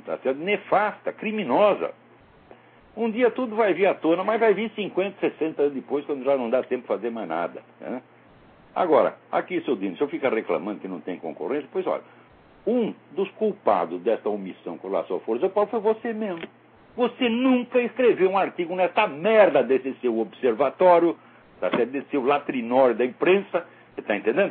tá certo? Nefasta, criminosa. Um dia tudo vai vir à tona, mas vai vir 50, 60 anos depois, quando já não dá tempo de fazer mais nada, né? Agora, aqui, seu Dino, se eu ficar reclamando que não tem concorrência, pois olha, um dos culpados dessa omissão com relação à Força Paulo foi você mesmo. Você nunca escreveu um artigo nessa merda desse seu observatório, tá certo? Desse seu latrinório da imprensa, você está entendendo?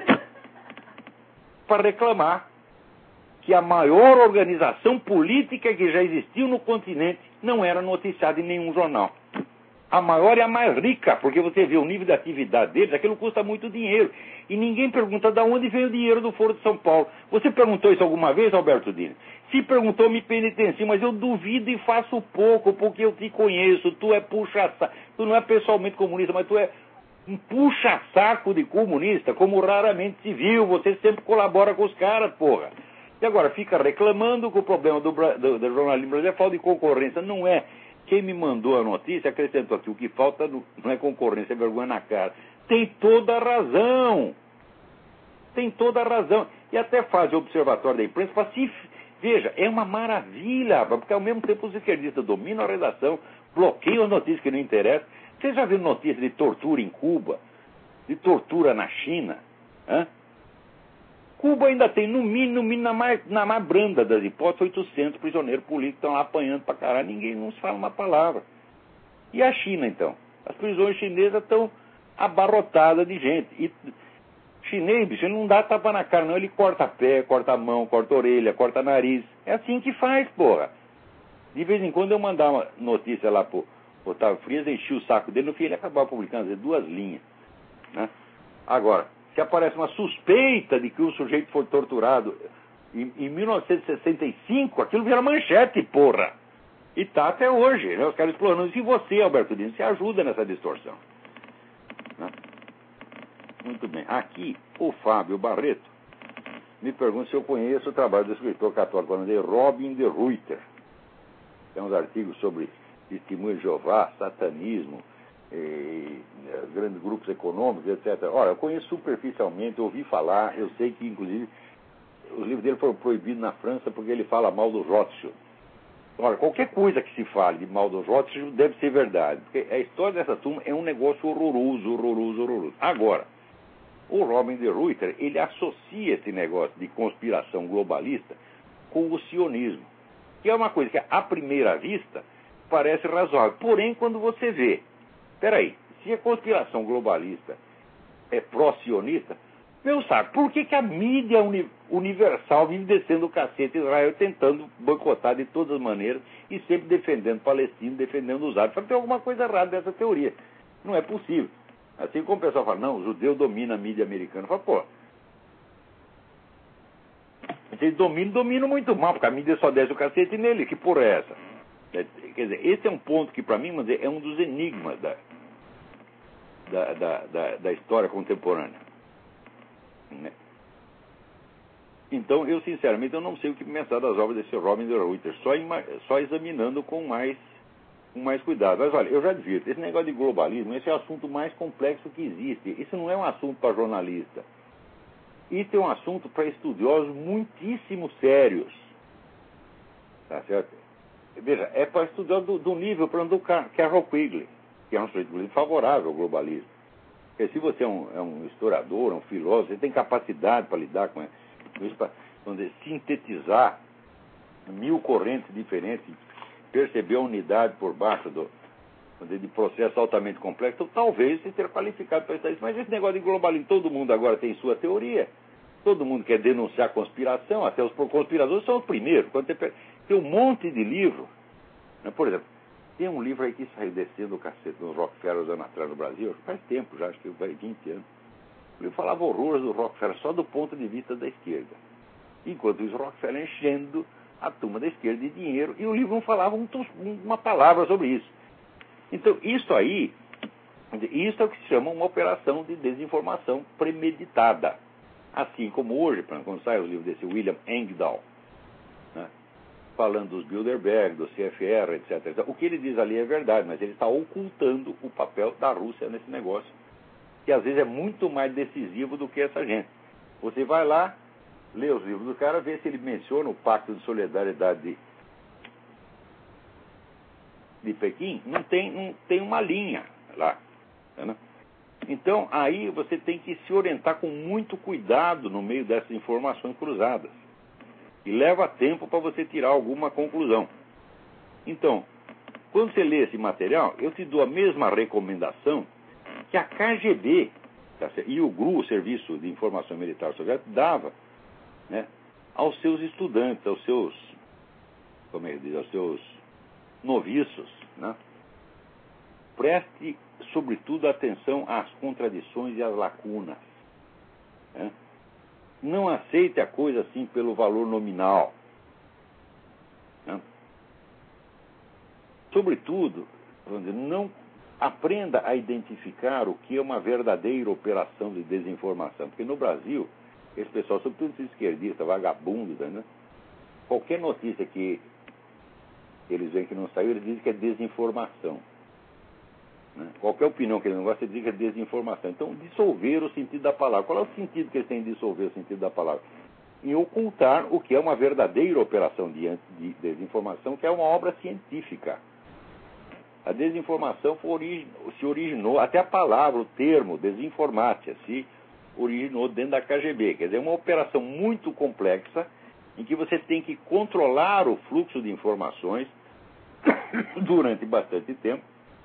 Para reclamar que a maior organização política que já existiu no continente não era noticiada em nenhum jornal. A maior e a mais rica, porque você vê o nível de atividade deles, aquilo custa muito dinheiro. E ninguém pergunta de onde vem o dinheiro do Foro de São Paulo. Você perguntou isso alguma vez, Alberto Dini? Se perguntou, me penitencio, mas eu duvido e faço pouco, porque eu te conheço. Tu é puxa-saco. Tu não é pessoalmente comunista, mas tu é um puxa-saco de comunista, como raramente se viu. Você sempre colabora com os caras, porra. E agora fica reclamando que o problema do jornalismo brasileiro é falta de concorrência. Não é. Quem me mandou a notícia acrescentou aqui, o que falta não é concorrência, é vergonha na cara. Tem toda a razão. Tem toda a razão. E até faz o observatório da imprensa para se... Veja, é uma maravilha, porque ao mesmo tempo os esquerdistas dominam a redação, bloqueiam as notícias que não interessam. Você já viu notícias de tortura em Cuba? De tortura na China? Hã? Cuba ainda tem, no mínimo, na mais branda das hipóteses, 800 prisioneiros políticos que estão lá apanhando pra caralho. Ninguém não se fala uma palavra. E a China, então? As prisões chinesas estão abarrotadas de gente. E chinês, bicho, ele não dá tapa na cara, não. Ele corta pé, corta a mão, corta a orelha, corta nariz. É assim que faz, porra. De vez em quando eu mandava uma notícia lá pro Otávio Frias, enchi o saco dele, no fim ele acabava publicando, às vezes, 2 linhas. Né? Agora, se aparece uma suspeita de que o sujeito foi torturado em 1965, aquilo vira manchete, porra. E tá até hoje, né? Os caras explorando. E você, Alberto Dino, se ajuda nessa distorção. Né? Muito bem. Aqui, o Fábio Barreto me pergunta se eu conheço o trabalho do escritor católico Robin de Ruyter. Tem uns artigos sobre testemunho de Jeová, satanismo, grandes grupos econômicos, etc. Ora, eu conheço superficialmente, ouvi falar, eu sei que, inclusive, os livros dele foram proibidos na França porque ele fala mal do Rothschild. Ora, qualquer coisa que se fale de mal do Rothschild deve ser verdade, porque a história dessa turma é um negócio horroroso, horroroso, horroroso. Agora, o Robin de Ruyter, ele associa esse negócio de conspiração globalista com o sionismo, que é uma coisa que, à primeira vista, parece razoável. Porém, quando você vê, peraí, se a conspiração globalista é pró-sionista, meu saco, por que a mídia universal vive descendo o cacete Israel, tentando boicotar de todas as maneiras e sempre defendendo Palestina, defendendo os árabes? Tem alguma coisa errada dessa teoria. Não é possível. Assim como o pessoal fala, não, o judeu domina a mídia americana. Fala, pô, eles dominam muito mal, porque a mídia só desce o cacete nele. Que porra é essa? Quer dizer, esse é um ponto que, para mim, vamos dizer, é um dos enigmas da história contemporânea. Né? Então, eu, sinceramente, eu não sei o que pensar das obras desse Robin de Ruyter, só examinando com mais cuidado. Mas, olha, eu já advirto, esse negócio de globalismo, esse é o assunto mais complexo que existe. Isso não é um assunto para jornalista. Isso é um assunto para estudiosos muitíssimo sérios. Tá certo? Veja, é para estudiosos do nível, por exemplo, do Carroll Quigley, que é um sujeito favorável ao globalismo. Porque se você é um historiador, um filósofo, você tem capacidade para lidar com isso, para sintetizar 1000 correntes diferentes, perceber a unidade por baixo de processo altamente complexo, então, talvez você esteja qualificado para isso. Mas esse negócio de globalismo, todo mundo agora tem sua teoria, todo mundo quer denunciar conspiração, até os conspiradores são os primeiros. Quando tem um monte de livro, né? Por exemplo, tem um livro aí que saiu descendo o cacete dos Rockefeller anos atrás no Brasil, faz tempo já, acho que vai 20 anos. O livro falava horrores do Rockefeller só do ponto de vista da esquerda. Enquanto os Rockefeller enchendo a turma da esquerda de dinheiro, e o livro não falava uma palavra sobre isso. Então, isso aí, isso é o que se chama uma operação de desinformação premeditada. Assim como hoje, quando sai o livro desse William Engdahl, né, falando dos Bilderberg, do CFR, etc. O que ele diz ali é verdade, mas ele está ocultando o papel da Rússia nesse negócio, que às vezes é muito mais decisivo do que essa gente. Você vai lá, lê os livros do cara, vê se ele menciona o Pacto de Solidariedade de Pequim não tem uma linha lá. Né? Então, aí você tem que se orientar com muito cuidado no meio dessas informações cruzadas. E leva tempo para você tirar alguma conclusão. Então, quando você lê esse material, eu te dou a mesma recomendação que a KGB, tá certo? E o GRU, o Serviço de Informação Militar Soviético, dava, né, aos seus estudantes, aos seus, como é que diz, aos seus noviços, né? Preste, sobretudo, atenção às contradições e às lacunas. Né? Não aceite a coisa assim pelo valor nominal. Né? Sobretudo, vamos dizer, não aprenda a identificar o que é uma verdadeira operação de desinformação. Porque no Brasil, esse pessoal, sobretudo esses esquerdistas, vagabundos, né? Qualquer notícia que eles veem que não saiu, eles dizem que é desinformação. Né? Qualquer opinião que eles não gostam, eles dizem que é desinformação. Então, dissolver o sentido da palavra. Qual é o sentido que eles têm de dissolver o sentido da palavra? Em ocultar o que é uma verdadeira operação de desinformação, que é uma obra científica. A desinformação se originou, até a palavra, o termo, desinformácia, se originou dentro da KGB. Quer dizer, é uma operação muito complexa, em que você tem que controlar o fluxo de informações durante bastante tempo,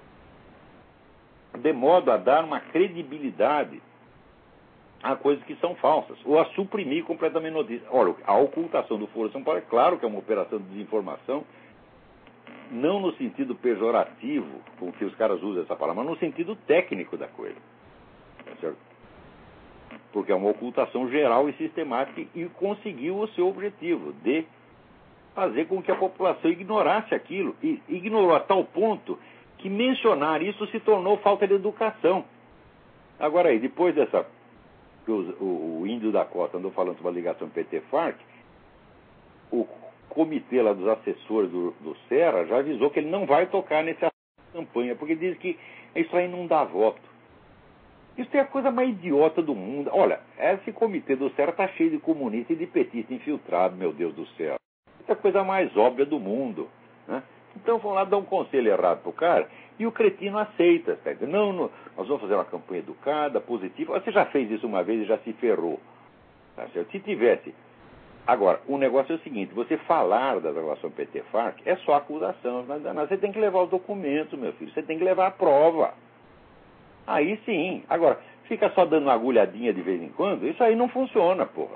de modo a dar uma credibilidade a coisas que são falsas, ou a suprimir completamente notícias. Olha, a ocultação do Foro de São Paulo é claro que é uma operação de desinformação, não no sentido pejorativo, com que os caras usam essa palavra, mas no sentido técnico da coisa. Tá certo? Porque é uma ocultação geral e sistemática e conseguiu o seu objetivo de fazer com que a população ignorasse aquilo. E ignorou a tal ponto que mencionar isso se tornou falta de educação. Agora aí, depois dessa... O Índio da Costa andou falando sobre a ligação PT-FARC, o comitê lá dos assessores do Serra já avisou que ele não vai tocar nessa campanha, porque diz que isso aí não dá voto. Isso é a coisa mais idiota do mundo. Olha, esse comitê do Serra está cheio de comunista e de petista infiltrado, meu Deus do céu. Isso é a coisa mais óbvia do mundo. Né? Então vão lá dar um conselho errado pro cara e o cretino aceita. Tá? Não, nós vamos fazer uma campanha educada, positiva. Você já fez isso uma vez e já se ferrou. Tá certo? Se tivesse... Agora, o negócio é o seguinte, você falar da relação PT-FARC é só acusação. Mas você tem que levar os documentos, meu filho. Você tem que levar a prova. Aí sim. Agora, fica só dando uma agulhadinha de vez em quando, isso aí não funciona, porra.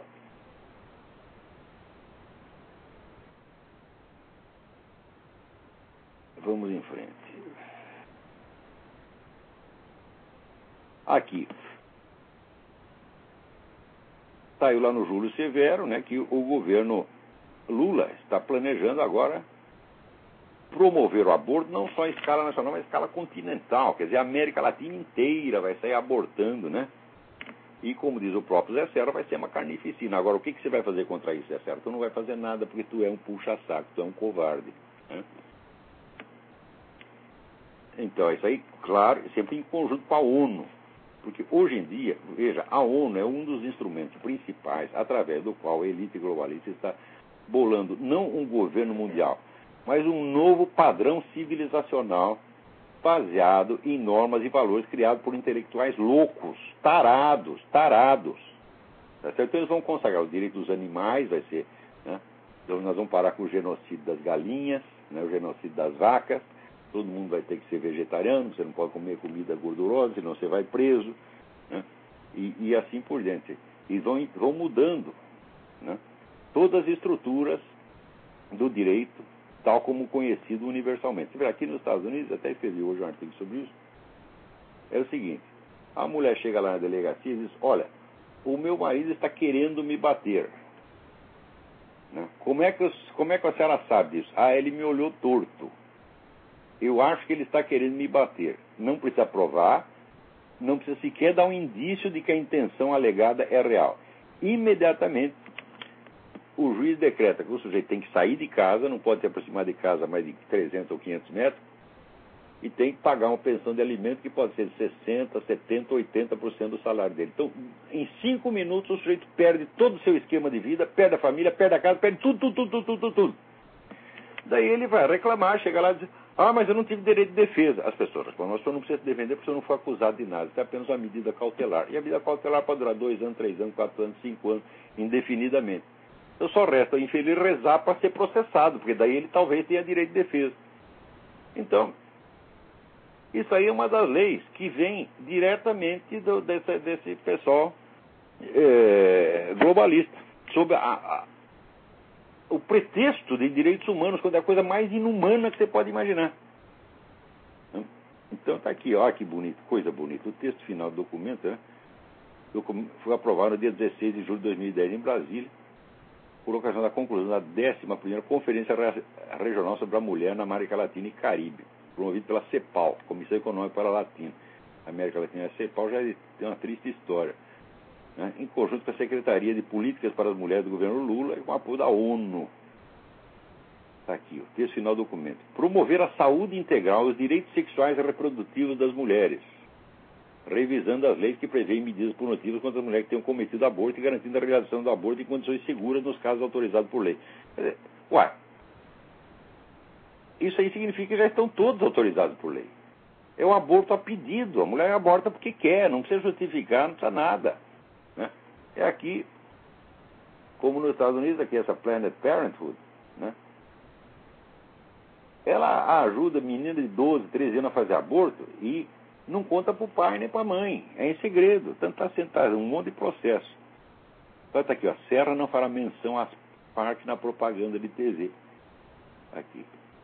Vamos em frente. Aqui. Saiu lá no Júlio Severo, né, que o governo Lula está planejando agora promover o aborto não só em escala nacional, mas em escala continental. Quer dizer, a América Latina inteira vai sair abortando, né? E, como diz o próprio Zé Serra, vai ser uma carnificina. Agora, o que você vai fazer contra isso, Zé Serra? Tu não vai fazer nada porque tu é um puxa-saco, tu é um covarde. Né? Então, isso aí, claro, sempre em conjunto com a ONU. Porque hoje em dia, veja, a ONU é um dos instrumentos principais através do qual a elite globalista está bolando não um governo mundial, mas um novo padrão civilizacional baseado em normas e valores criados por intelectuais loucos, tarados. Tá certo? Então eles vão consagrar o direito dos animais, vai ser, né? Então nós vamos parar com o genocídio das galinhas, né? O genocídio das vacas, todo mundo vai ter que ser vegetariano, você não pode comer comida gordurosa, senão você vai preso, né? E assim por diante. E vão mudando, né, todas as estruturas do direito, tal como conhecido universalmente. Você vê, aqui nos Estados Unidos, até escrevi hoje um artigo sobre isso, é o seguinte, a mulher chega lá na delegacia e diz, olha, o meu marido está querendo me bater. Né? Como é que a senhora sabe disso? Ah, ele me olhou torto. Eu acho que ele está querendo me bater. Não precisa provar, não precisa sequer dar um indício de que a intenção alegada é real. Imediatamente, o juiz decreta que o sujeito tem que sair de casa, não pode se aproximar de casa mais de 300 ou 500 metros, e tem que pagar uma pensão de alimento que pode ser de 60%, 70%, 80% do salário dele. Então, em 5 minutos, o sujeito perde todo o seu esquema de vida, perde a família, perde a casa, perde tudo. Daí ele vai reclamar, chega lá e diz, mas eu não tive direito de defesa. As pessoas reclamam, o senhor não precisa se defender porque o senhor não foi acusado de nada. Isso é apenas uma medida cautelar. E a medida cautelar pode durar 2 anos, 3 anos, 4 anos, 5 anos, indefinidamente. Então só resta o infeliz rezar para ser processado, porque daí ele talvez tenha direito de defesa. Então, isso aí é uma das leis que vem diretamente desse pessoal globalista, sob o pretexto de direitos humanos, quando é a coisa mais inumana que você pode imaginar. Então está aqui, olha que bonito, coisa bonita. O texto final do documento, foi aprovado no dia 16 de julho de 2010 em Brasília, por ocasião da conclusão da 11ª Conferência Regional sobre a Mulher na América Latina e Caribe, promovido pela CEPAL, Comissão Econômica para a Latina. A América Latina e a CEPAL já tem uma triste história, né? Em conjunto com a Secretaria de Políticas para as Mulheres do governo Lula e com o apoio da ONU. Está aqui, o texto final do documento. Promover a saúde integral e os direitos sexuais e reprodutivos das mulheres, revisando as leis que prevêem medidas punitivas contra as mulheres que tenham cometido aborto e garantindo a realização do aborto em condições seguras nos casos autorizados por lei. Quer dizer, isso aí significa que já estão todos autorizados por lei. É um aborto a pedido. A mulher aborta porque quer, não precisa justificar, não precisa nada, né? É aqui, como nos Estados Unidos, aqui essa Planned Parenthood, né? Ela ajuda menina de 12, 13 anos a fazer aborto e não conta para o pai nem para a mãe. É em segredo. Tanto está sentado, um monte de processo. Então está aqui, Serra não fará menção às partes na propaganda de TV. Aqui.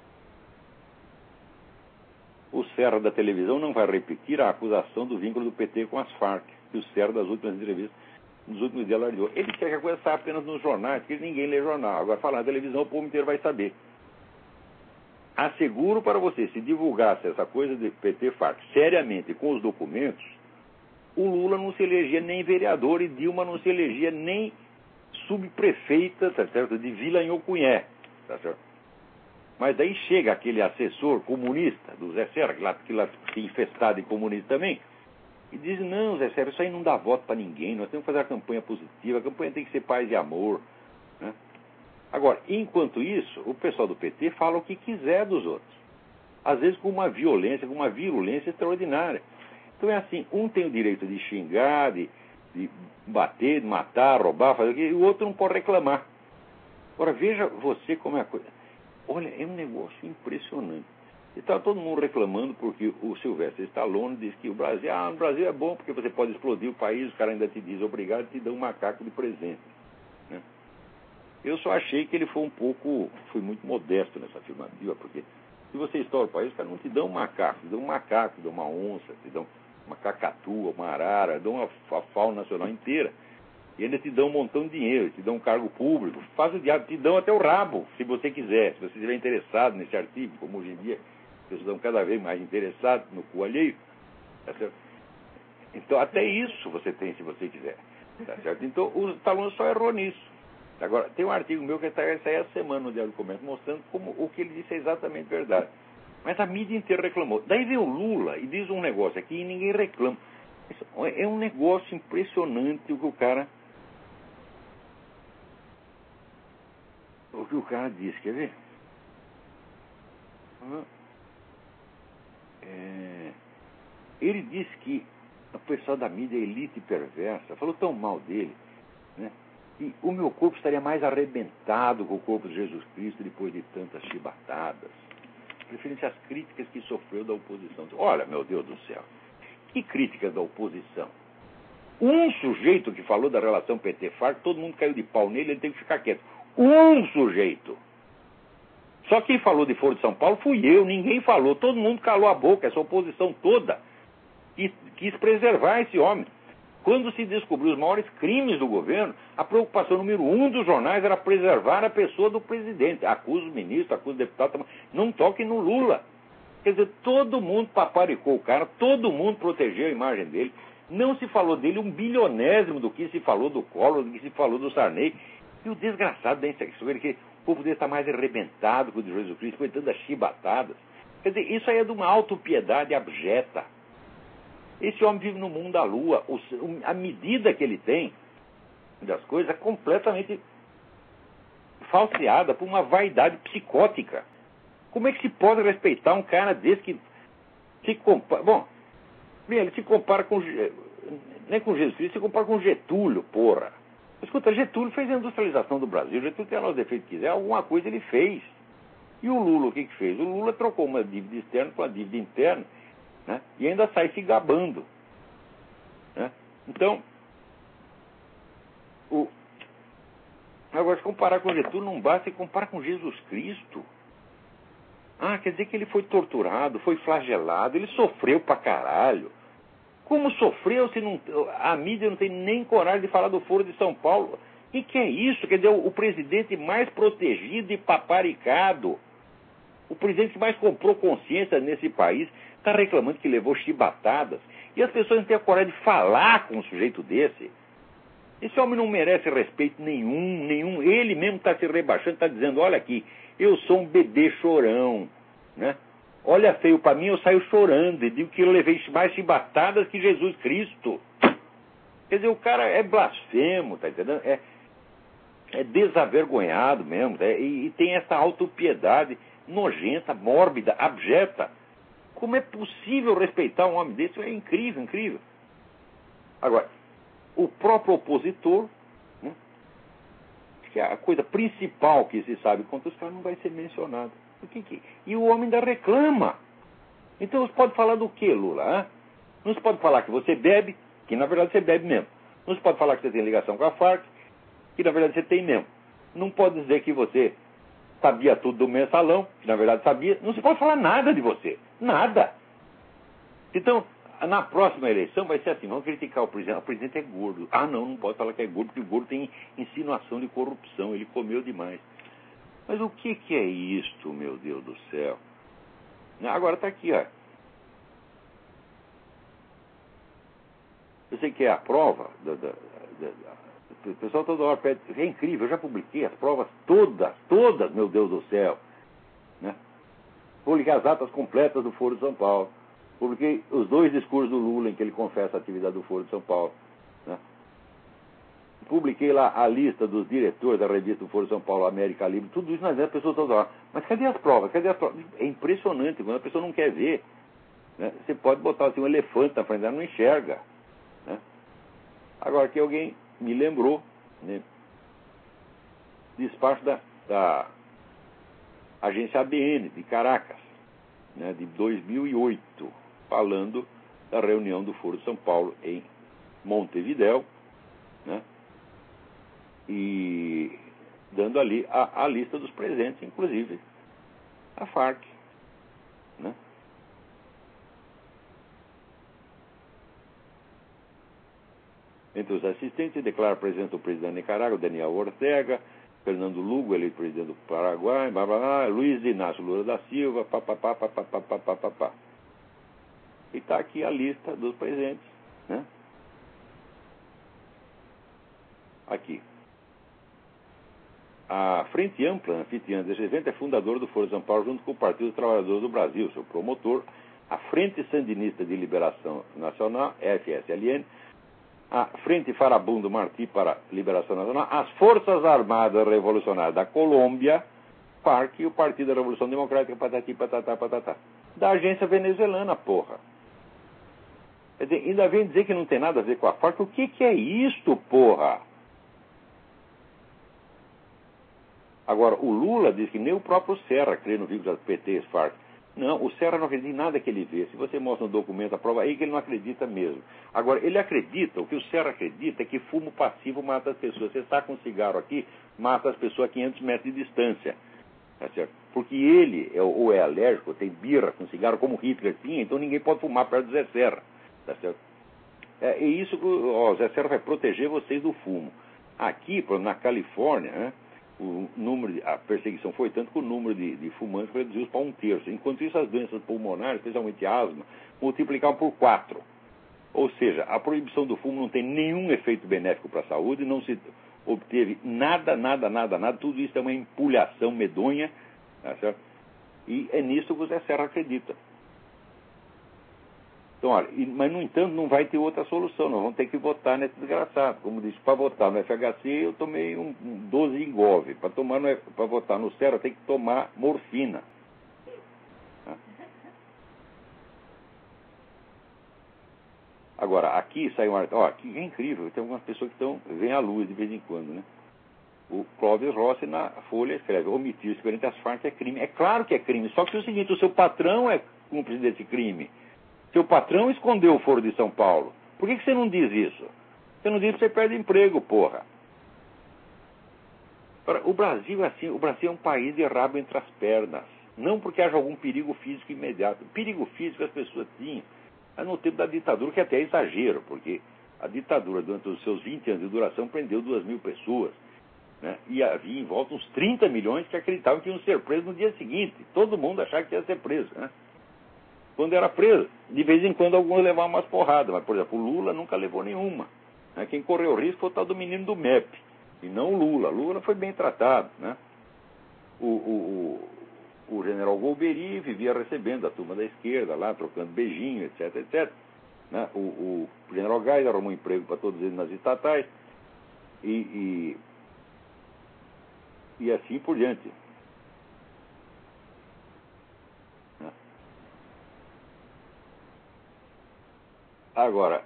O Serra da televisão não vai repetir a acusação do vínculo do PT com as Farc, que o Serra das últimas entrevistas, nos últimos dias, alardeou. Ele quer que a coisa saia apenas nos jornais, porque ninguém lê jornal. Agora, falar na televisão, o povo inteiro vai saber. Asseguro para você, se divulgasse essa coisa de PT-FARC seriamente com os documentos, o Lula não se elegia nem vereador e Dilma não se elegia nem subprefeita, tá certo, de Vila Inhocunhé, tá certo? Mas daí chega aquele assessor comunista do Zé Serra, que lá tem infestado em comunista também, e diz, não, Zé Serra, isso aí não dá voto para ninguém, nós temos que fazer a campanha positiva, a campanha tem que ser paz e amor, né? Agora, enquanto isso, o pessoal do PT fala o que quiser dos outros. Às vezes com uma violência, com uma virulência extraordinária. Então é assim, um tem o direito de xingar, de bater, de matar, roubar, fazer o quê, e o outro não pode reclamar. Agora, veja você como é a coisa. Olha, é um negócio impressionante. E está todo mundo reclamando porque o Sylvester Stallone diz que o Brasil é bom porque você pode explodir o país, o cara ainda te diz obrigado e te dá um macaco de presente. Né? Eu só achei que ele foi muito modesto nessa afirmativa, porque se você estoura o país, os caras não te dão um macaco, te dão uma onça, te dão uma cacatua, uma arara, te dão a fauna nacional inteira. E ainda te dão um montão de dinheiro, te dão um cargo público, faz o diabo, te dão até o rabo, se você quiser, se você estiver interessado nesse artigo, como hoje em dia, as pessoas estão cada vez mais interessadas no cu alheio, tá certo? Então até isso você tem, se você quiser, tá certo? Então o Stallone só errou nisso. Agora, tem um artigo meu que vai sair essa semana no Diário do Comércio, mostrando como o que ele disse é exatamente verdade. Mas a mídia inteira reclamou. Daí vem o Lula e diz um negócio aqui e ninguém reclama. É um negócio impressionante o que o cara diz, quer ver? Ele disse que o pessoal da mídia elite perversa falou tão mal dele, né? E o meu corpo estaria mais arrebentado com o corpo de Jesus Cristo depois de tantas chibatadas. Referente às críticas que sofreu da oposição. Olha, meu Deus do céu, que críticas da oposição? Um sujeito que falou da relação PT-FARC, todo mundo caiu de pau nele, ele tem que ficar quieto. Um sujeito. Só quem falou de Foro de São Paulo fui eu, ninguém falou. Todo mundo calou a boca, essa oposição toda. E quis preservar esse homem. Quando se descobriu os maiores crimes do governo, a preocupação número 1 dos jornais era preservar a pessoa do presidente. Acusa o ministro, acusa o deputado, não toque no Lula. Quer dizer, todo mundo paparicou o cara, todo mundo protegeu a imagem dele. Não se falou dele um bilionésimo do que se falou do Collor, do que se falou do Sarney. E o desgraçado da insegurança, que o povo dele está mais arrebentado que o de Jesus Cristo, foi tantas chibatadas. Quer dizer, isso aí é de uma autopiedade abjeta. Esse homem vive no mundo da lua. A medida que ele tem das coisas é completamente falseada por uma vaidade psicótica. Como é que se pode respeitar um cara desse que se compara... Bom, bem, ele se compara com... Nem com Jesus Cristo, se compara com Getúlio, porra. Escuta, Getúlio fez a industrialização do Brasil. Getúlio tem lá os defeitos que quiser, alguma coisa ele fez. E o Lula, o que fez? O Lula trocou uma dívida externa com uma dívida interna, né? E ainda sai se gabando. Né? Então, agora, se comparar com Getúlio não basta, se comparar com Jesus Cristo. Ah, quer dizer que ele foi torturado, foi flagelado, ele sofreu pra caralho. Como sofreu se não, a mídia não tem nem coragem de falar do Foro de São Paulo? E que é isso? Quer dizer, o presidente mais protegido e paparicado, o presidente que mais comprou consciência nesse país, está reclamando que levou chibatadas. E as pessoas não têm a coragem de falar com um sujeito desse. Esse homem não merece respeito nenhum. Ele mesmo está se rebaixando, está dizendo, olha aqui, eu sou um bebê chorão, né? Olha feio para mim, eu saio chorando e digo que eu levei mais chibatadas que Jesus Cristo. Quer dizer, o cara é blasfemo, tá entendendo? É desavergonhado mesmo, e tem essa autopiedade nojenta, mórbida, abjeta. Como é possível respeitar um homem desse? É incrível, incrível. Agora, o próprio opositor, né, que é a coisa principal que se sabe contra os caras, não vai ser mencionado. E o homem ainda reclama. Então você pode falar do que, Lula? Hein? Não se pode falar que você bebe, que na verdade você bebe mesmo. Não se pode falar que você tem ligação com a Farc, que na verdade você tem mesmo. Não pode dizer que você sabia tudo do mensalão, que na verdade sabia. Não se pode falar nada de você. Nada. Então, na próxima eleição vai ser assim, vamos criticar o presidente. O presidente é gordo. Ah, não pode falar que é gordo, porque o gordo tem insinuação de corrupção, ele comeu demais. Mas o que é isto, meu Deus do céu? Agora está aqui, ó. Eu sei que é a prova o pessoal toda hora pede, é incrível, eu já publiquei as provas todas, meu Deus do céu. Né? Publiquei as atas completas do Foro de São Paulo. Publiquei os 2 discursos do Lula em que ele confessa a atividade do Foro de São Paulo. Né? Publiquei lá a lista dos diretores da revista do Foro de São Paulo, América Livre, tudo isso, mas as pessoas todas hora. Mas cadê as provas? É impressionante, quando a pessoa não quer ver. Né? Você pode botar assim, um elefante na frente, ela não enxerga. Né? Agora, aqui alguém me lembrou, né, despacho da agência ABN de Caracas, né, de 2008, falando da reunião do Foro de São Paulo em Montevidéu, né, e dando ali a lista dos presentes, inclusive a Farc. Né. Entre os assistentes, declara presidente o presidente da Nicarágua, Daniel Ortega, Fernando Lugo, eleito presidente do Paraguai, Luiz Inácio Lula da Silva, papapá. E está aqui a lista dos presentes. Né? Aqui. A Frente Ampla, anfitriã desse evento, é fundador do Foro de São Paulo, junto com o Partido dos Trabalhadores do Brasil, seu promotor, a Frente Sandinista de Liberação Nacional, FSLN, a Frente Farabundo Martí para Liberação Nacional, as Forças Armadas Revolucionárias da Colômbia, FARC e o Partido da Revolução Democrática, patati, patatá, da agência venezuelana, porra. Quer dizer, ainda vem dizer que não tem nada a ver com a FARC. O que é isto, porra? Agora, o Lula diz que nem o próprio Serra crê no vínculo das PT e FARC. Não, o Serra não acredita em nada que ele vê. Se você mostra um documento, a prova aí que ele não acredita mesmo. Agora, ele acredita, o que o Serra acredita é que fumo passivo mata as pessoas. Você saca um cigarro aqui, mata as pessoas a 500 metros de distância. Tá certo? Porque ele ou é alérgico, ou tem birra com cigarro, como Hitler tinha, então ninguém pode fumar perto do Zé Serra. Tá certo? É isso que o Zé Serra vai proteger vocês do fumo. Aqui, na Califórnia, né? A perseguição foi tanto que o número de fumantes reduziu para 1/3. Enquanto isso, as doenças pulmonares, especialmente asma, multiplicaram por 4. Ou seja, a proibição do fumo não tem nenhum efeito benéfico para a saúde, não se obteve nada. Tudo isso é uma empulhação medonha, tá certo? E é nisso que o Zé Serra acredita. Então, olha, mas no entanto não vai ter outra solução, nós vamos ter que votar nesse desgraçado. Como disse, para votar no FHC eu tomei 12 Ingov, para votar no Serra tem que tomar morfina. Agora, aqui sai um artigo, aqui é incrível, tem algumas pessoas que vêm à luz de vez em quando, né? O Clóvis Rossi na Folha escreve: omitir-se perante as Farc é crime. É claro que é crime, só que é o seguinte: o seu patrão é cúmplice desse crime. Seu patrão escondeu o Foro de São Paulo. Por que você não diz isso? Você não diz que você perde emprego, porra. O Brasil é assim, o Brasil é um país de rabo entre as pernas. Não porque haja algum perigo físico imediato. Perigo físico as pessoas tinham. Mas no tempo da ditadura, que até é exagero, porque a ditadura, durante os seus 20 anos de duração, prendeu 2.000 pessoas. Né? E havia em volta uns 30 milhões que acreditavam que iam ser presos no dia seguinte. Todo mundo achava que ia ser preso. Né? Quando era preso, de vez em quando alguns levavam umas porradas. Mas, por exemplo, o Lula nunca levou nenhuma. Né? Quem correu o risco foi o tal do menino do MEP. E não o Lula. Lula foi bem tratado. Né? O general Golbery vivia recebendo a turma da esquerda lá, trocando beijinho, etc, etc. Né? O general Geisel arrumou um emprego para todos eles nas estatais. E assim por diante. Né? Agora,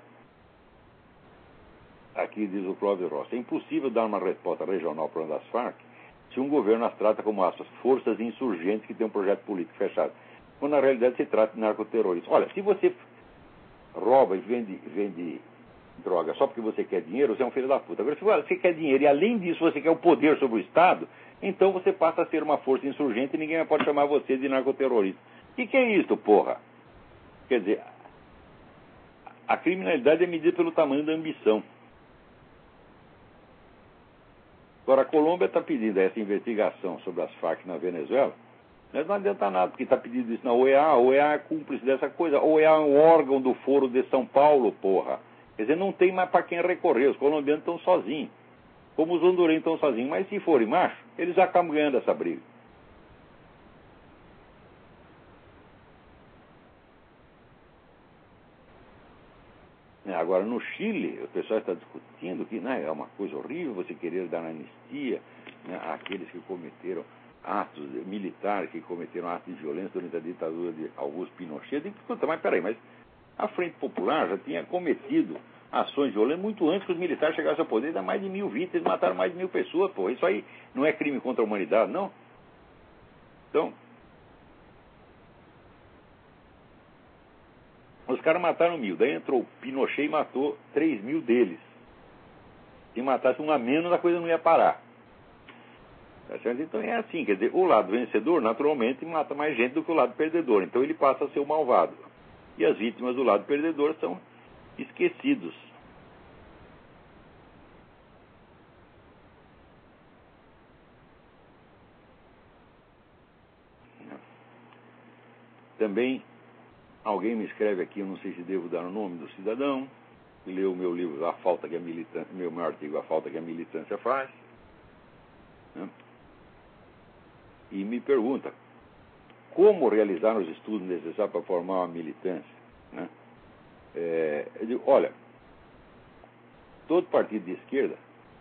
aqui diz o Clóvis Rossi: é impossível dar uma resposta regional para das Farc se um governo as trata como aspas, forças insurgentes que têm um projeto político fechado, quando na realidade se trata de narcoterrorismo. Olha, se você rouba e vende droga só porque você quer dinheiro, você é um filho da puta. Agora, se você quer dinheiro e além disso você quer o poder sobre o Estado, então você passa a ser uma força insurgente e ninguém mais pode chamar você de narcoterrorista. O que é isso, porra? Quer dizer, a criminalidade é medida pelo tamanho da ambição. Agora, a Colômbia está pedindo essa investigação sobre as Farc na Venezuela, mas não adianta nada, porque está pedindo isso na OEA. A OEA é cúmplice dessa coisa. A OEA é um órgão do Foro de São Paulo, porra. Quer dizer, não tem mais para quem recorrer. Os colombianos estão sozinhos. Como os hondurenhos estão sozinhos. Mas se forem macho, eles acabam ganhando essa briga. Agora, no Chile, o pessoal está discutindo que é uma coisa horrível você querer dar anistia, né, àqueles que cometeram atos militares, que cometeram atos de violência durante a ditadura de Augusto Pinochet. Eu digo, escuta, mas peraí, mas a Frente Popular já tinha cometido ações violentas muito antes que os militares chegassem ao poder. Dá mais de 1.000 vítimas, mataram mais de 1.000 pessoas, pô. Isso aí não é crime contra a humanidade, não? Então, os caras mataram 1.000, daí entrou o Pinochet e matou 3.000 deles. Se matasse um a menos, a coisa não ia parar. Tá certo? Então é assim, quer dizer, o lado vencedor naturalmente mata mais gente do que o lado perdedor. Então ele passa a ser o malvado. E as vítimas do lado perdedor são esquecidos. Também alguém me escreve aqui, eu não sei se devo dar o nome do cidadão, que leu o meu livro, A Falta que a Militância, meu artigo, A Falta que a Militância Faz, né? E me pergunta como realizar os estudos necessários para formar uma militância, né? Eu digo, olha, todo partido de esquerda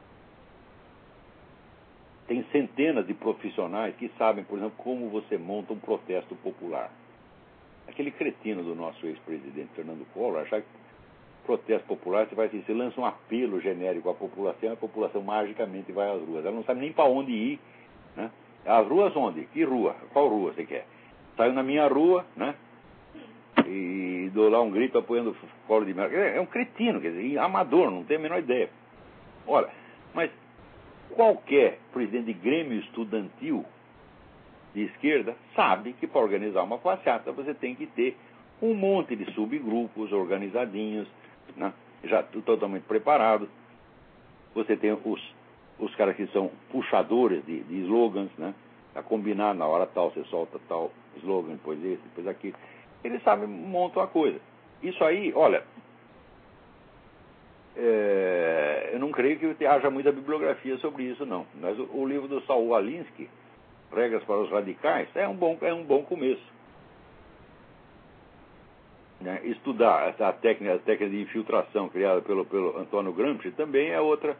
tem centenas de profissionais que sabem, por exemplo, como você monta um protesto popular. Aquele cretino do nosso ex-presidente Fernando Collor achar que protesto popular você lança um apelo genérico à população e a população magicamente vai às ruas. Ela não sabe nem para onde ir, né? As ruas onde? Que rua? Qual rua você quer? Saio na minha rua, né? E dou lá um grito apoiando o Collor de Mello. É um cretino, quer dizer, amador, não tem a menor ideia. Olha, mas qualquer presidente de grêmio estudantil de esquerda sabe que para organizar uma passeata você tem que ter um monte de subgrupos organizadinhos, né? Já totalmente preparados. Você tem os caras que são puxadores de slogans, né? A combinar na hora tal, você solta tal slogan, depois esse, depois aquele. Eles sabem, montam a coisa. Isso aí, olha, eu não creio que haja muita bibliografia sobre isso, não. Mas o livro do Saul Alinsky, Regras para os Radicais, é um bom começo. Né? Estudar a técnica de infiltração criada pelo Antônio Gramsci também é outra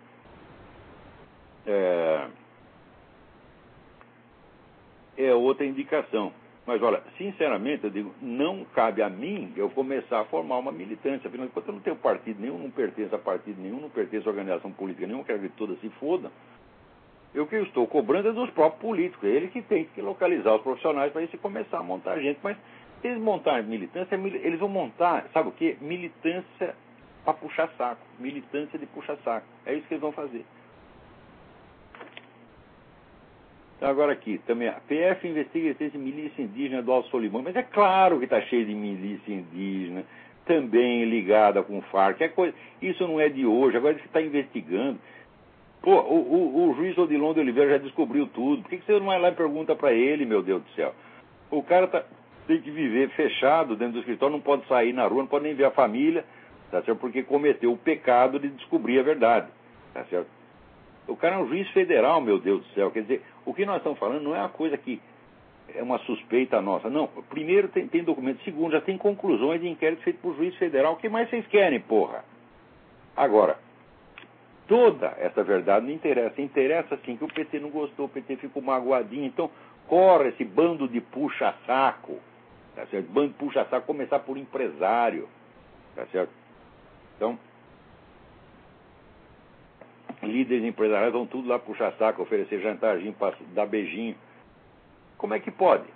outra indicação. Mas, olha, sinceramente, eu digo, não cabe a mim eu começar a formar uma militância. Afinal de contas, eu não tenho partido nenhum, não pertenço a partido nenhum, não pertenço a organização política nenhuma, quero que todas se fodam. O que eu estou cobrando é dos próprios políticos. É ele que tem que localizar os profissionais para isso começar a montar gente. Mas se eles montarem militância, eles vão montar, sabe o quê? Militância para puxar saco. Militância de puxar saco. É isso que eles vão fazer. Então, agora aqui, também, a PF investiga a existência de milícia indígena do Alto Solimão. Mas é claro que está cheio de milícia indígena, também ligada com o Farc. Isso não é de hoje, agora você está investigando. Pô, o juiz Odilon de Oliveira já descobriu tudo. Por que você não vai lá e pergunta para ele, meu Deus do céu? O cara tem que viver fechado dentro do escritório, não pode sair na rua, não pode nem ver a família, tá certo? Porque cometeu o pecado de descobrir a verdade, tá certo? O cara é um juiz federal, meu Deus do céu. Quer dizer, o que nós estamos falando não é uma coisa que é uma suspeita nossa. Não, primeiro tem documento. Segundo, já tem conclusões de inquérito feito por juiz federal. O que mais vocês querem, porra? Agora, toda essa verdade não interessa. Interessa, sim, que o PT não gostou, o PT ficou magoadinho. Então, corre esse bando de puxa-saco, tá certo? Bando de puxa-saco, começar por empresário, tá certo? Então, líderes empresariais vão tudo lá puxar saco, oferecer jantarzinho, dar beijinho. Como é que pode?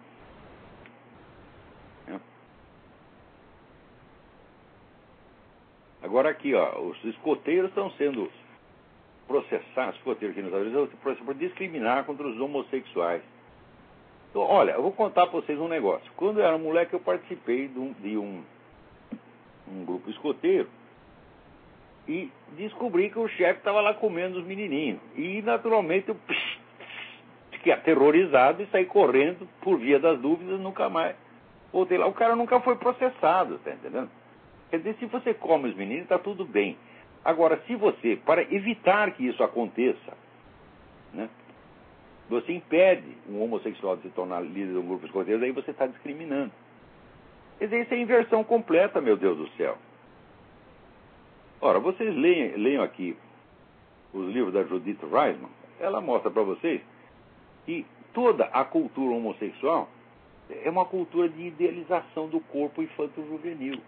Agora aqui, ó, os escoteiros estão sendo processados, escoteiros aqui nos Estados Unidos, processados por discriminar contra os homossexuais. Então, olha, eu vou contar para vocês um negócio. Quando eu era moleque, eu participei de um grupo escoteiro e descobri que o chefe estava lá comendo os menininhos. E, naturalmente, eu fiquei aterrorizado e saí correndo por via das dúvidas, nunca mais voltei lá. O cara nunca foi processado, tá entendendo? Quer dizer, se você come os meninos, está tudo bem. Agora, se você, para evitar que isso aconteça, né, você impede um homossexual de se tornar líder de um grupo escoteiro, aí você está discriminando. Quer dizer, isso é inversão completa, meu Deus do céu. Ora, vocês leiam aqui os livros da Judith Reisman, ela mostra para vocês que toda a cultura homossexual é uma cultura de idealização do corpo infanto-juvenil.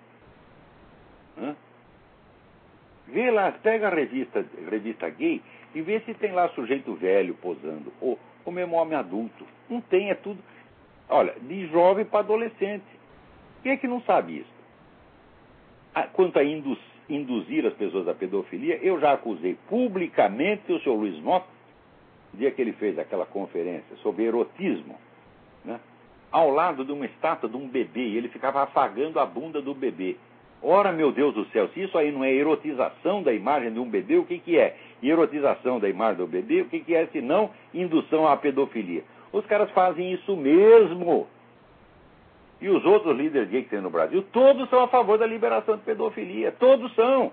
Vê lá, pega a revista gay e vê se tem lá sujeito velho posando, ou mesmo homem adulto. Não tem, é tudo, olha, de jovem para adolescente. Quem é que não sabe isso? Quanto a induzir as pessoas à pedofilia, eu já acusei publicamente o senhor Luiz Mota, no dia que ele fez aquela conferência sobre erotismo, né, ao lado de uma estátua de um bebê, e ele ficava afagando a bunda do bebê. Ora, meu Deus do céu, se isso aí não é erotização da imagem de um bebê, o que é? E erotização da imagem do bebê, o que é, se não indução à pedofilia? Os caras fazem isso mesmo. E os outros líderes gays que tem no Brasil, todos são a favor da liberação de pedofilia. Todos são.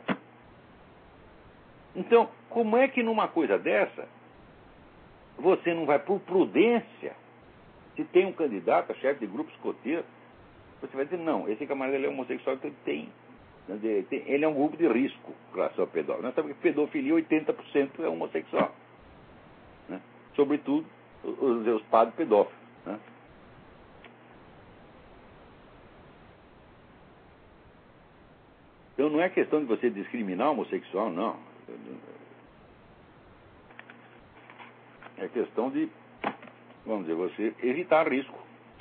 Então, como é que numa coisa dessa, você não vai por prudência, se tem um candidato a chefe de grupo escoteiro, você vai dizer, não, esse camarada ele é homossexual, então ele é um grupo de risco em relação a pedófilo. Nós sabemos que pedofilia, 80% é homossexual. Né? Sobretudo, os padres pedófilos. Né? Então não é questão de você discriminar o homossexual, não. É questão de, vamos dizer, você evitar risco.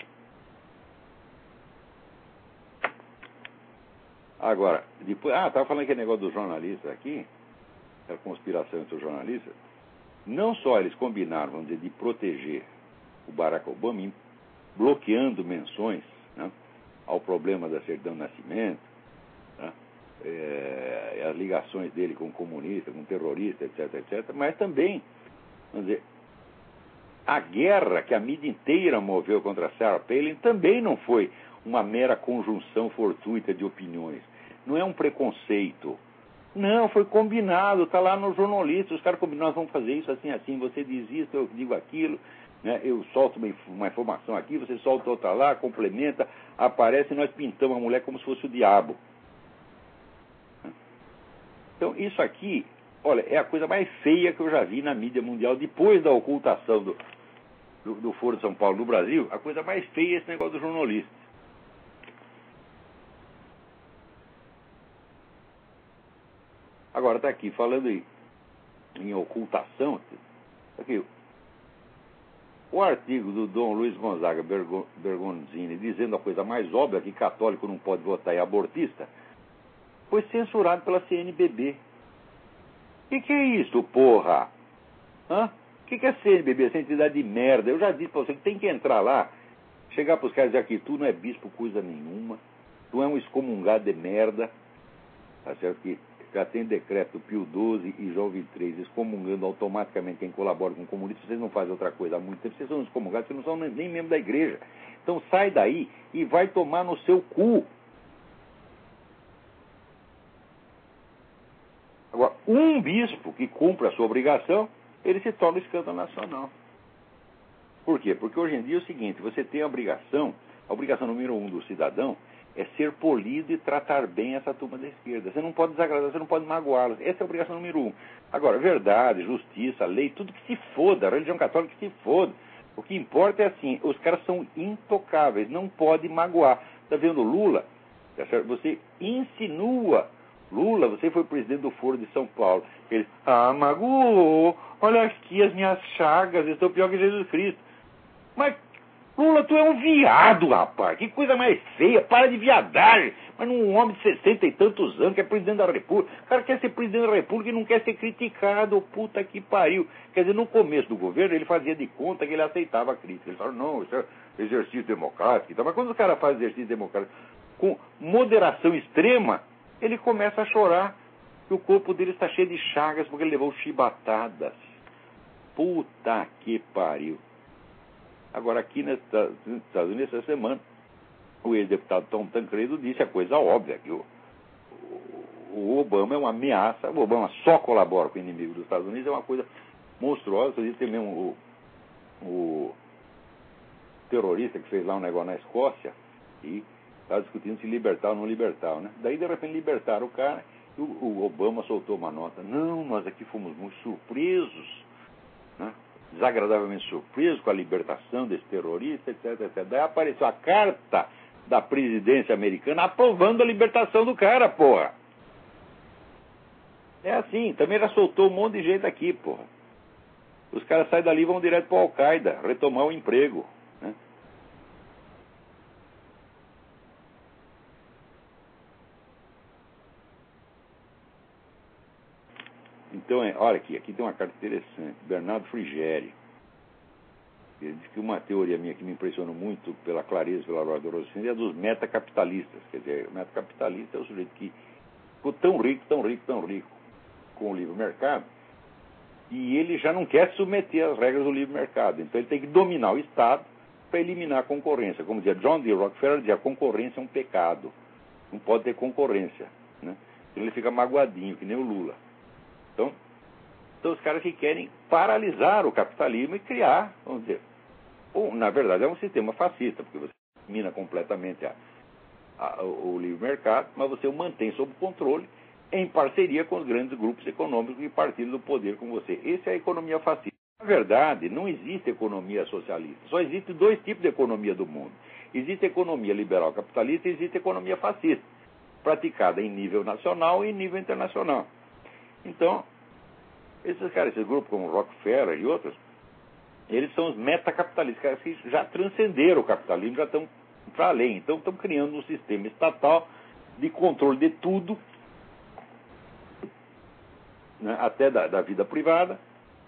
Agora, depois, estava falando aquele negócio dos jornalistas aqui, a conspiração entre os jornalistas. Não só eles combinaram, vamos dizer, de proteger o Barack Obama, bloqueando menções, né, ao problema da certidão de nascimento, né, as ligações dele com comunista, com terrorista, etc., etc., mas também, vamos dizer, a guerra que a mídia inteira moveu contra Sarah Palin também não foi uma mera conjunção fortuita de opiniões. Não é um preconceito. Não, foi combinado, está lá no jornalista, os caras combinaram, nós vamos fazer isso assim, assim, você diz isso, eu digo aquilo, né, eu solto uma informação aqui, você solta outra lá, complementa, aparece e nós pintamos a mulher como se fosse o diabo. Então, isso aqui, olha, é a coisa mais feia que eu já vi na mídia mundial, depois da ocultação do Foro de São Paulo no Brasil, a coisa mais feia é esse negócio do jornalista. Agora está aqui falando em ocultação. Aqui, o artigo do Dom Luiz Gonzaga Bergonzini dizendo a coisa mais óbvia, que católico não pode votar e abortista, foi censurado pela CNBB. O que é isso, porra? Hã? O que é CNBB, essa entidade de merda? Eu já disse pra você que tem que entrar lá, chegar pros caras e dizer aqui, tu não é bispo coisa nenhuma, tu é um excomungado de merda, tá certo? Que já tem decreto Pio XII e João XXIII excomungando automaticamente quem colabora com o comunismo. Vocês não fazem outra coisa há muito tempo, vocês são excomungados, vocês não são nem membro da igreja. Então sai daí e vai tomar no seu cu. Agora, um bispo que cumpre a sua obrigação, ele se torna escândalo nacional. Por quê? Porque hoje em dia é o seguinte, você tem a obrigação número 1 do cidadão é ser polido e tratar bem essa turma da esquerda. Você não pode desagradar, você não pode magoá-los. Essa é a obrigação número 1. Agora, verdade, justiça, lei, tudo que se foda, a religião católica que se foda. O que importa é assim, os caras são intocáveis, não pode magoar. Está vendo Lula? Você insinua Lula, você foi presidente do Foro de São Paulo. Ele, magoou, olha aqui as minhas chagas, estou pior que Jesus Cristo. Mas, Lula, tu é um viado, rapaz, que coisa mais feia, para de viadagem. Mas um homem de 60 e tantos anos que é presidente da República, o cara quer ser presidente da República e não quer ser criticado, puta que pariu. Quer dizer, no começo do governo ele fazia de conta que ele aceitava a crítica. Ele falava, não, isso é exercício democrático e tal. Mas quando o cara faz exercício democrático com moderação extrema, ele começa a chorar que o corpo dele está cheio de chagas porque ele levou chibatadas. Puta que pariu. Agora, aqui nos Estados Unidos, essa semana, o ex-deputado Tom Tancredo disse a coisa óbvia, que o Obama é uma ameaça, o Obama só colabora com o inimigo dos Estados Unidos, é uma coisa monstruosa. Tem mesmo o terrorista que fez lá um negócio na Escócia e estava discutindo se libertar ou não libertar, né? Daí, de repente, libertaram o cara e o Obama soltou uma nota. Não, nós aqui fomos muito surpresos, né? Desagradavelmente surpresos com a libertação desse terrorista, etc, etc. Daí apareceu a carta da presidência americana aprovando a libertação do cara, porra. É assim, também já soltou um monte de gente aqui, porra. Os caras saem dali e vão direto para o Al-Qaeda, retomar o emprego, né? Então, olha aqui tem uma carta interessante, Bernardo Frigeri. Ele diz que uma teoria minha que me impressionou muito pela clareza, pela ordem do raciocínio, é a dos metacapitalistas. Quer dizer, o metacapitalista é o sujeito que ficou tão rico com o livre mercado, e ele já não quer submeter às regras do livre mercado. Então ele tem que dominar o Estado para eliminar a concorrência. Como dizia John D. Rockefeller, dizia, a concorrência é um pecado. Não pode ter concorrência, né? Então ele fica magoadinho, que nem o Lula. Então, são os caras que querem paralisar o capitalismo e criar, vamos dizer, ou na verdade é um sistema fascista, porque você elimina completamente o livre mercado, mas você o mantém sob controle em parceria com os grandes grupos econômicos que partilham do poder com você. Essa é a economia fascista. Na verdade, não existe economia socialista. Só existem dois tipos de economia do mundo. Existe economia liberal capitalista e existe economia fascista, praticada em nível nacional e em nível internacional. Então, esses grupos como Rockefeller e outros, eles são os metacapitalistas, caras que já transcenderam o capitalismo, já estão para além. Então, estão criando um sistema estatal de controle de tudo, né, até da vida privada.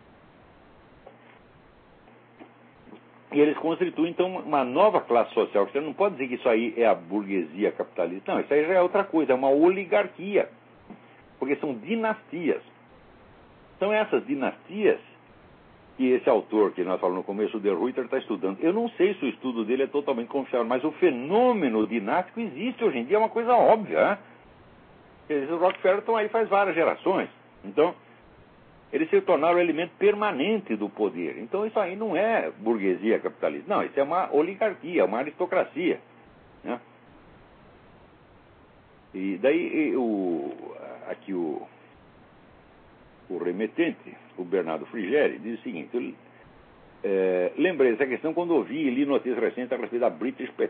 E eles constituem, então, uma nova classe social. Você não pode dizer que isso aí é a burguesia capitalista. Não, isso aí já é outra coisa, é uma oligarquia. Porque são dinastias. São essas dinastias que esse autor que nós falamos no começo, o De Ruyter, está estudando. Eu não sei se o estudo dele é totalmente confiável, mas o fenômeno dinástico existe hoje em dia, é uma coisa óbvia. Os Rockefeller estão aí faz várias gerações. Então, eles se tornaram o elemento permanente do poder. Então, isso aí não é burguesia capitalista. Não, isso é uma oligarquia, uma aristocracia, né? E daí, aqui o remetente, o Bernardo Frigeri, diz o seguinte, lembrei dessa questão quando ouvi e li notícias recentes a respeito da British Petroleum.